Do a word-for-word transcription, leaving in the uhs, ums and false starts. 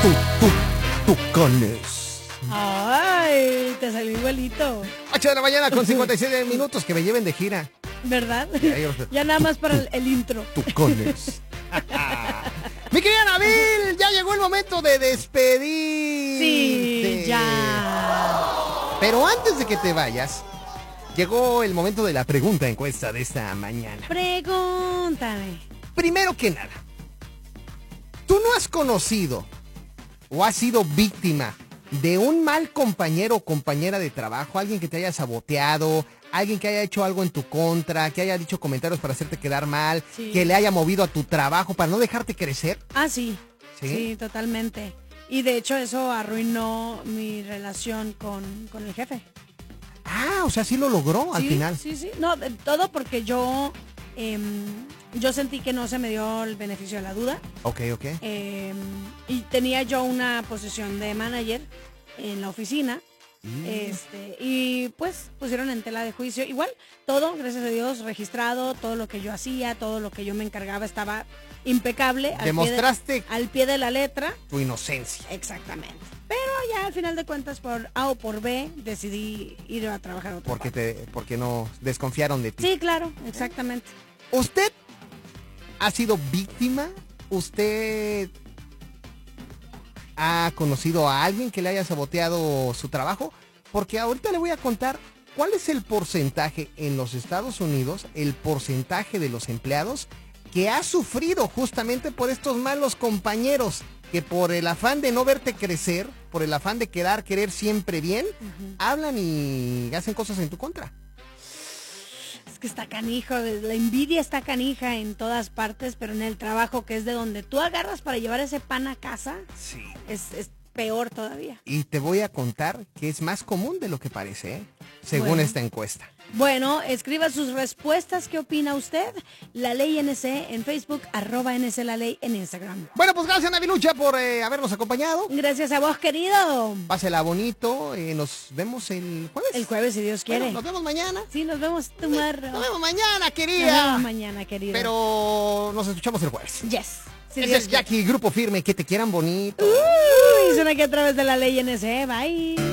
Tu, tu, tucanes. Ay, te salió igualito. ocho de la mañana con cincuenta y siete minutos, que me lleven de gira. ¿Verdad? Ya nada más para el, el intro. Tucones. Mi querida Nabil, ya llegó el momento de despedir. Sí, ya. Pero antes de que te vayas, llegó el momento de la pregunta encuesta de esta mañana. Pregúntame. Primero que nada, ¿tú no has conocido o has sido víctima de un mal compañero o compañera de trabajo? Alguien que te haya saboteado, alguien que haya hecho algo en tu contra, que haya dicho comentarios para hacerte quedar mal, sí. que le haya movido a tu trabajo para no dejarte crecer. Ah, sí. Sí, sí totalmente. Y de hecho eso arruinó mi relación con, con el jefe. Ah, o sea, sí lo logró al sí, final. Sí, sí, no, todo porque yo, eh, yo sentí que no se me dio el beneficio de la duda. Ok, ok. Eh, y tenía yo una posición de manager en la oficina. Mm. Este, y pues pusieron en tela de juicio. Igual, todo, gracias a Dios, registrado, todo lo que yo hacía, todo lo que yo me encargaba estaba impecable. Demostraste al pie de, al pie de la letra. Tu inocencia. Exactamente. Pero ya al final de cuentas, por A o por B, decidí ir a trabajar a otro Porque te, porque no desconfiaron de ti. Sí, claro, exactamente. ¿Usted ha sido víctima? ¿Usted ha conocido a alguien que le haya saboteado su trabajo? Porque ahorita le voy a contar cuál es el porcentaje en los Estados Unidos, el porcentaje de los empleados que ha sufrido justamente por estos malos compañeros, que por el afán de no verte crecer, por el afán de quedar, querer siempre bien, uh-huh. hablan y hacen cosas en tu contra. Es que está canijo, la envidia está canija en todas partes, pero en el trabajo, que es de donde tú agarras para llevar ese pan a casa, sí. es, es peor todavía. Y te voy a contar que es más común de lo que parece, ¿eh? Según bueno. esta encuesta. Bueno, escriba sus respuestas. ¿Qué opina usted? La Ley N C en Facebook, arroba N C La Ley en Instagram. Bueno, pues gracias, Navilucha, por eh, habernos acompañado. Gracias a vos, querido. Pásela bonito. Eh, nos vemos el jueves. El jueves, si Dios quiere. Bueno, nos vemos mañana. Sí, nos vemos tomorrow. Nos vemos mañana, querida. Nos vemos mañana, querido. Pero nos escuchamos el jueves. Yes. Sí, ese es Jackie, Grupo Firme, que te quieran bonito. Uy, suena que a través de La Ley N C. Bye.